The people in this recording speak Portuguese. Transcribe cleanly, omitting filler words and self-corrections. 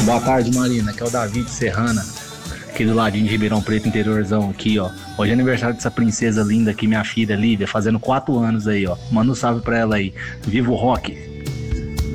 Boa tarde, Marina. Aqui é o David Serrana, aqui do ladinho de Ribeirão Preto, interiorzão aqui, ó. Hoje é aniversário dessa princesa linda aqui, minha filha Lívia, fazendo 4 anos aí, ó. Manda um salve pra ela aí. Viva o rock!